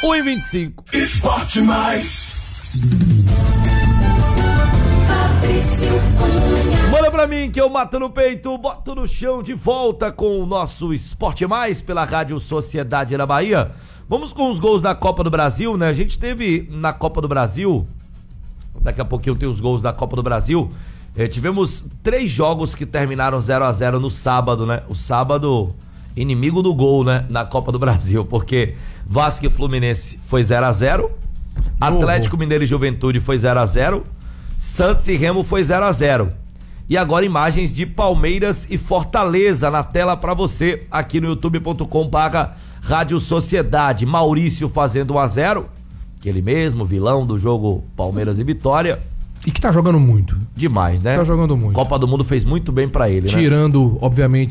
1h25. Esporte Mais. Manda pra mim que eu mato no peito, boto no chão, de volta com o nosso Esporte Mais pela Rádio Sociedade da Bahia. Vamos com os gols da Copa do Brasil, né? A gente teve na Copa do Brasil, daqui a pouquinho tem os gols da Copa do Brasil. Tivemos 3 jogos que terminaram 0-0 no sábado, né? O sábado, inimigo do gol, né? Na Copa do Brasil, porque Vasco e Fluminense foi 0-0, Atlético Mineiro e Juventude foi 0-0, Santos e Remo foi 0-0. E agora imagens de Palmeiras e Fortaleza na tela pra você, aqui no youtube.com/Rádio Sociedade. Maurício fazendo 1-0, aquele mesmo vilão do jogo Palmeiras e Vitória. E que tá jogando muito. Demais, né? Tá jogando muito. Copa do Mundo fez muito bem pra ele, né? Tirando, obviamente,